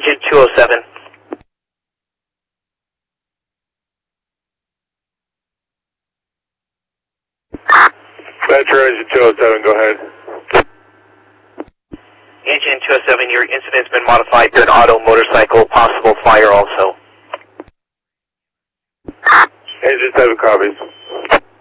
Engine 207. Metro Engine 207, go ahead. Engine 207, your incident's been modified to an auto motorcycle, possible fire also. Engine 7 copies.